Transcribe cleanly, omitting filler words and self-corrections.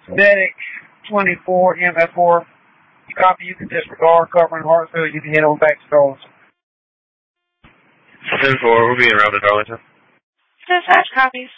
Medic 24, MF4. You copy, you can disregard, covering Hartsville, you can head on back to Darlington. 10-4, we'll be around to Darlington. Dispatch copies.